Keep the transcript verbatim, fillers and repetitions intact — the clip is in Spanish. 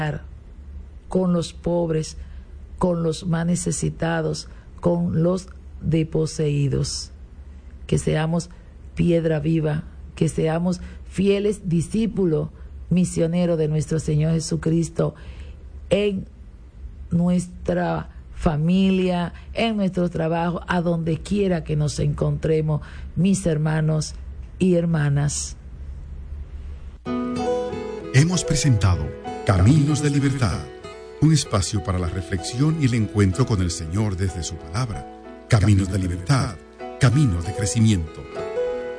con los pobres, con los más necesitados, con los desposeídos. Que seamos piedra viva, que seamos fieles discípulos, misioneros de nuestro Señor Jesucristo en nuestra familia, en nuestro trabajo, a donde quiera que nos encontremos, mis hermanos y hermanas. Hemos presentado Caminos de Libertad, un espacio para la reflexión y el encuentro con el Señor desde su palabra. Caminos de Libertad, caminos de crecimiento.